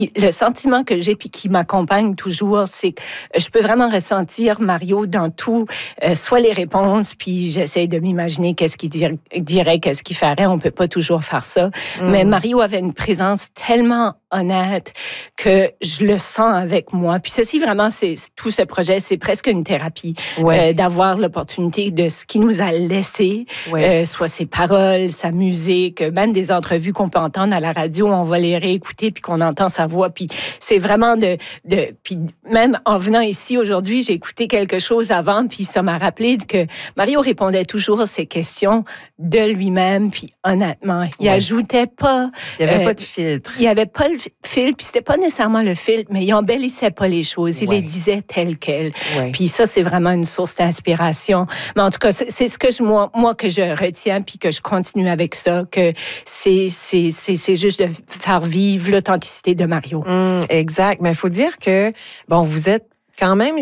Le sentiment que j'ai puis qui m'accompagne toujours, c'est que je peux vraiment ressentir Mario dans tout, soit les réponses, puis j'essaie de m'imaginer qu'est-ce qu'il dirait, qu'est-ce qu'il ferait. On peut pas toujours faire ça. Mais Mario avait une présence tellement honnête que je le sens avec moi. Puis ceci, vraiment, c'est tout ce projet, c'est presque une thérapie. D'avoir l'opportunité de ce qu'il nous a laissé, soit ses paroles, sa musique, même des entrevues qu'on peut entendre à la radio, on va les réécouter puis qu'on entend sa voix. Puis c'est vraiment puis même en venant ici aujourd'hui, j'ai écouté quelque chose avant, puis ça m'a rappelé que Mario répondait toujours à ses questions de lui-même, puis honnêtement. Il ajoutait pas... Il n'y avait pas de filtre. Il n'y avait pas le filtre, puis c'était pas nécessairement le filtre, mais il embellissait pas les choses. Il les disait telles quelles. Puis ça, c'est vraiment une source d'inspiration. Mais en tout cas, c'est ce que moi que je retiens, puis que je continue avec ça, que c'est juste de faire vivre l'authenticité de Mario. Exact. Mais il faut dire que, bon, vous êtes quand même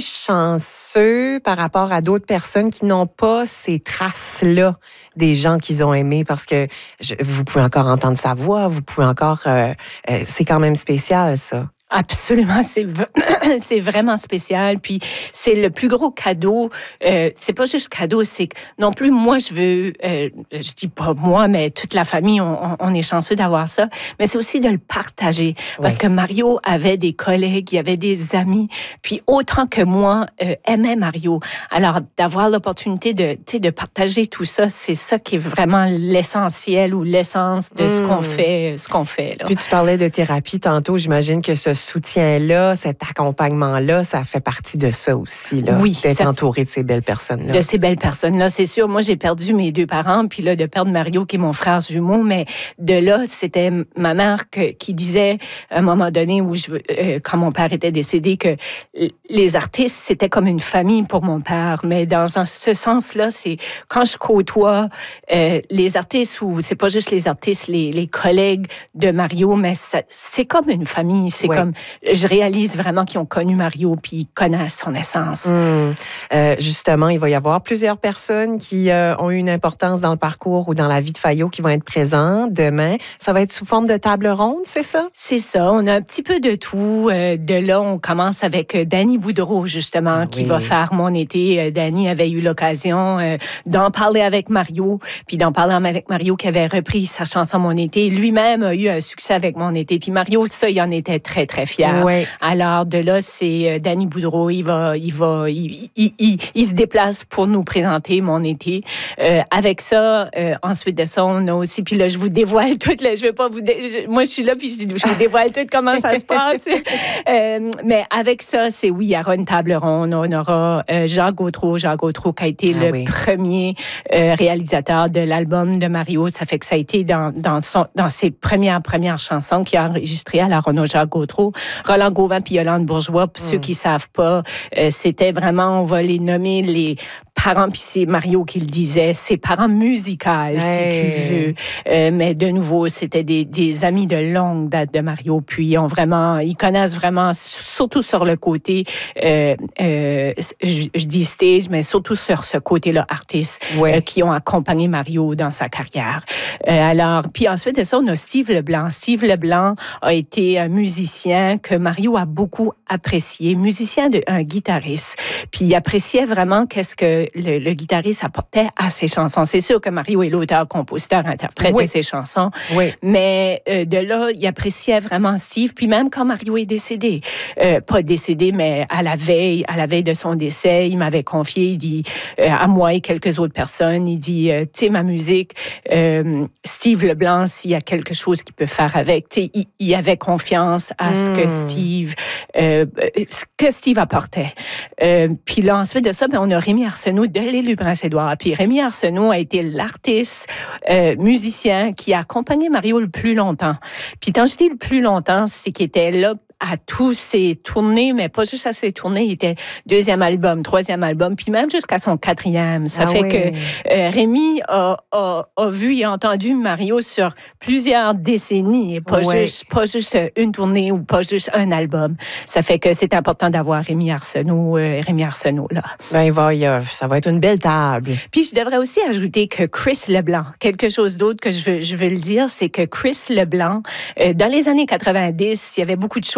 chanceux par rapport à d'autres personnes qui n'ont pas ces traces-là des gens qu'ils ont aimés, parce que vous pouvez encore entendre sa voix, vous pouvez encore... c'est quand même spécial, ça. Absolument, c'est vraiment spécial. Puis c'est le plus gros cadeau. C'est pas juste cadeau, c'est que non plus moi je veux. Je dis pas moi, mais toute la famille, on est chanceux d'avoir ça. Mais c'est aussi de le partager, parce que Mario avait des collègues, il y avait des amis, puis autant que moi aimait Mario. Alors d'avoir l'opportunité de partager tout ça, c'est ça qui est vraiment l'essentiel ou l'essence de ce qu'on fait. Là. Puis tu parlais de thérapie tantôt. J'imagine que ce soutien-là, cet accompagnement-là, ça fait partie de ça aussi, là, d'être entouré de ces belles personnes-là. De ces belles personnes-là, c'est sûr. Moi, j'ai perdu mes 2 parents, puis là, de perdre Mario, qui est mon frère jumeau, mais de là, c'était ma mère qui disait, à un moment donné, quand mon père était décédé, que les artistes, c'était comme une famille pour mon père. Mais dans ce sens-là, c'est quand je côtoie les artistes, ou c'est pas juste les artistes, les collègues de Mario, mais c'est comme une famille. C'est comme je réalise vraiment qu'ils ont connu Mario puis ils connaissent son essence. Justement, il va y avoir plusieurs personnes qui ont eu une importance dans le parcours ou dans la vie de Fayo qui vont être présentes demain. Ça va être sous forme de table ronde, c'est ça? C'est ça. On a un petit peu de tout. De là, on commence avec Danny Boudreau, justement, qui va faire Mon été. Danny avait eu l'occasion d'en parler avec Mario, puis d'en parler avec Mario qui avait repris sa chanson Mon été. Lui-même a eu un succès avec Mon été. Puis Mario, ça, il en était très, très fier. Alors, de là, c'est Danny Boudreau. Il se déplace pour nous présenter Mon été. Avec ça, ensuite de ça, on a aussi... Puis là, je vous dévoile tout. Là, je veux pas vous... moi, je suis là, puis je vous dévoile tout comment ça se passe. Mais avec ça, il y aura une table ronde. On aura Jacques Gautreau qui a été le premier réalisateur de l'album de Mario. Ça fait que ça a été dans ses premières chansons qu'il a enregistrées. Alors, on a Jacques Gautreau, Roland Gauvin puis Yolande Bourgeois. Pour ceux qui savent pas, c'était vraiment, on va les nommer les parents, puis c'est Mario qui le disait, ses parents musicaux, si tu veux. Mais de nouveau, c'était des amis de longue date de Mario, puis ils connaissent vraiment, surtout sur le côté, je dis stage, mais surtout sur ce côté-là, artistes, qui ont accompagné Mario dans sa carrière. Alors, puis ensuite de ça, on a Steve Leblanc. Steve Leblanc a été un musicien que Mario a beaucoup apprécié, un guitariste. Puis il appréciait vraiment qu'est-ce que le guitariste apportait à ses chansons. C'est sûr que Mario est l'auteur, compositeur, interprète de ses chansons, mais de là, il appréciait vraiment Steve. Puis même quand Mario est décédé, pas décédé, mais à la veille de son décès, il m'avait confié, il dit à moi et quelques autres personnes, il dit, tu sais, ma musique, Steve Leblanc, s'il y a quelque chose qu'il peut faire avec, tu sais, il avait confiance à ce que Steve apportait. Puis là, ensuite de ça, on a Rémi Arsenault de l'île du Prince-Édouard. Puis Rémi Arsenault a été l'artiste musicien qui a accompagné Mario le plus longtemps. Puis quand je dis le plus longtemps, c'est qu'il était là à tous ses tournées, mais pas juste à ses tournées. Il était 2e album, 3e album, puis même jusqu'à son 4e. Ça fait que Rémi a vu et entendu Mario sur plusieurs décennies, et pas juste une tournée ou pas juste un album. Ça fait que c'est important d'avoir Rémi Arsenault là. Ben, ça va être une belle table. Puis je devrais aussi ajouter que Chris Leblanc, quelque chose d'autre que je veux le dire, c'est que Chris Leblanc, dans les années 90, il y avait beaucoup de choses